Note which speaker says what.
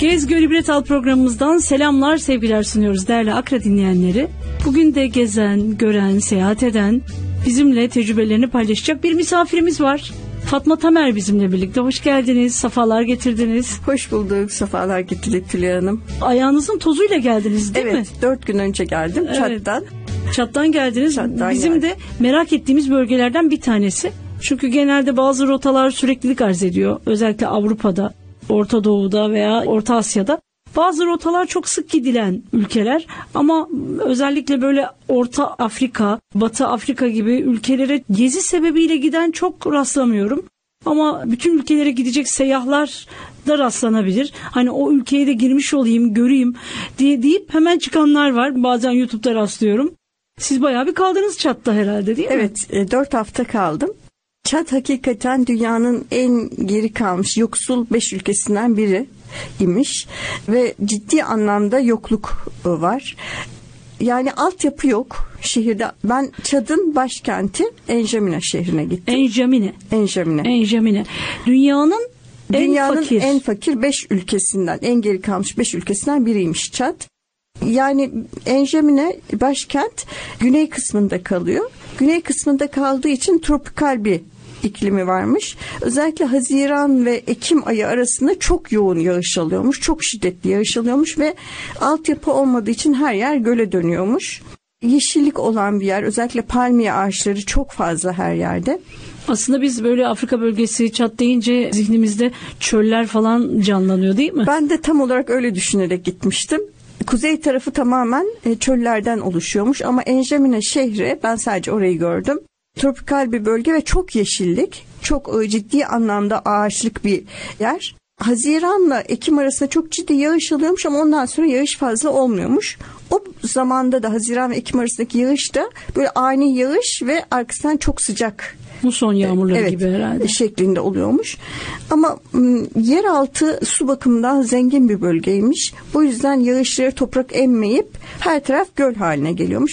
Speaker 1: Gez Gör İbret Al programımızdan selamlar, sevgiler sunuyoruz değerli Akra dinleyenleri. Bugün de gezen, gören, seyahat eden, bizimle tecrübelerini paylaşacak bir misafirimiz var. Fatma Tamer bizimle birlikte. Hoş geldiniz, safalar getirdiniz.
Speaker 2: Hoş bulduk, safalar getirdik Tülay Hanım.
Speaker 1: Ayağınızın tozuyla geldiniz değil mi?
Speaker 2: Evet, 4 gün önce geldim Çat'tan.
Speaker 1: Çat'tan geldiniz. Bizim de merak ettiğimiz bölgelerden bir tanesi. Çünkü genelde bazı rotalar süreklilik arz ediyor. Özellikle Avrupa'da, Orta Doğu'da veya Orta Asya'da. Bazı rotalar çok sık gidilen ülkeler ama özellikle böyle Orta Afrika, Batı Afrika gibi ülkelere gezi sebebiyle giden çok rastlamıyorum. Ama bütün ülkelere gidecek seyyahlar da rastlanabilir. Hani o ülkeye de girmiş olayım, göreyim diye deyip hemen çıkanlar var. Bazen YouTube'da rastlıyorum. Siz bayağı bir kaldınız Çat'ta herhalde değil mi?
Speaker 2: Evet, 4 hafta kaldım. Çat hakikaten dünyanın en geri kalmış yoksul 5 ülkesinden biri imiş ve ciddi anlamda yokluk var. Yani altyapı yok şehirde. Ben Çad'ın başkenti N'Djamena şehrine gittim.
Speaker 1: N'Djamena. Dünyanın
Speaker 2: en fakir 5 ülkesinden, en geri kalmış 5 ülkesinden biriymiş Çad. Yani N'Djamena başkent güney kısmında kalıyor. Güney kısmında kaldığı için tropikal bir iklimi varmış. Özellikle Haziran ve Ekim ayı arasında çok yoğun yağış alıyormuş. Çok şiddetli yağış alıyormuş ve altyapı olmadığı için her yer göle dönüyormuş. Yeşillik olan bir yer. Özellikle palmiye ağaçları çok fazla her yerde.
Speaker 1: Aslında biz böyle Afrika bölgesi, Çat deyince zihnimizde çöller falan canlanıyor değil mi?
Speaker 2: Ben de tam olarak öyle düşünerek gitmiştim. Kuzey tarafı tamamen çöllerden oluşuyormuş ama N'Djamena şehri, ben sadece orayı gördüm. Tropikal bir bölge ve çok yeşillik, çok ciddi anlamda ağaçlık bir yer. Haziran'la Ekim arasında çok ciddi yağış alıyormuş ama ondan sonra yağış fazla olmuyormuş. O zamanda da Haziran ve Ekim arasındaki yağış da böyle ani yağış ve arkasından çok sıcak.
Speaker 1: Muson yağmurları gibi herhalde.
Speaker 2: Şeklinde oluyormuş. Ama yeraltı su bakımından zengin bir bölgeymiş. Bu yüzden yağışları toprak emmeyip her taraf göl haline geliyormuş.